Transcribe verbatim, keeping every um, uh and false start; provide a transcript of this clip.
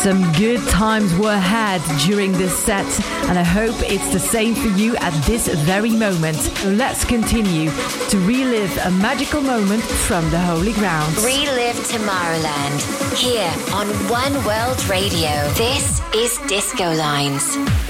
Some good times were had during this set, and I hope it's the same for you at this very moment. Let's continue to relive a magical moment from the Holy Ground. Relive Tomorrowland, here on One World Radio. This is Disco Lines.